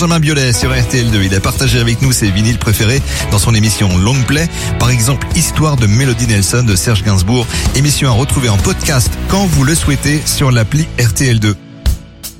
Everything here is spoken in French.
Benjamin Biolay sur RTL2. Il a partagé avec nous ses vinyles préférés dans son émission Long Play. Par exemple, Histoire de Mélodie Nelson de Serge Gainsbourg. Émission à retrouver en podcast quand vous le souhaitez sur l'appli RTL2.